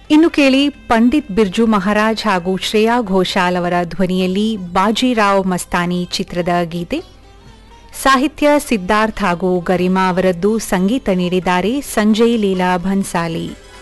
ಇನ್ನು ಕೇಳಿ ಪಂಡಿತ್ ಬಿರ್ಜು ಮಹಾರಾಜ್ ಹಾಗೂ ಶ್ರೇಯಾ ಘೋಷಾಲ್ ಅವರ ಧ್ವನಿಯಲ್ಲಿ ಬಾಜಿರಾವ್ ಮಸ್ತಾನಿ ಚಿತ್ರದ ಗೀತೆ. ಸಾಹಿತ್ಯ ಸಿದ್ಧಾರ್ಥ್ ಹಾಗೂ ಗರಿಮಾ ಅವರದ್ದು, ಸಂಗೀತ ನೀಡಿದ್ದಾರೆ ಸಂಜಯ್ ಲೀಲಾ ಭನ್ಸಾಲಿ.